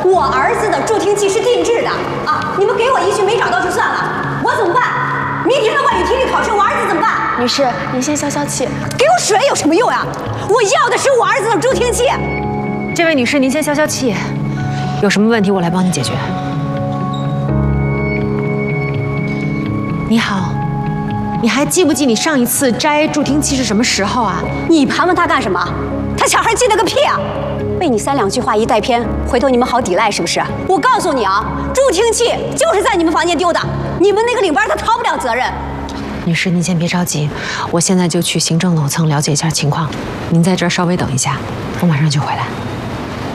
我儿子的助听器是定制的啊！你们给我一句没找到就算了，我怎么办？明天的外语听力考试，我儿子怎么办？ 女士，您先消消气。 给我水有什么用呀？我要的是我儿子的助听器。 这位女士，您先消消气，有什么问题我来帮你解决。你好，你还记不记你上一次摘助听器是什么时候啊？ 你盘问他干什么？他小孩记得个屁啊！被你3-2句话一带偏，回头你们好抵赖是不是？我告诉你啊，助听器就是在你们房间丢的，你们那个领班他逃不了责任。 女士，您先别着急，我现在就去行政楼层了解一下情况，您在这儿稍微等一下，我马上就回来。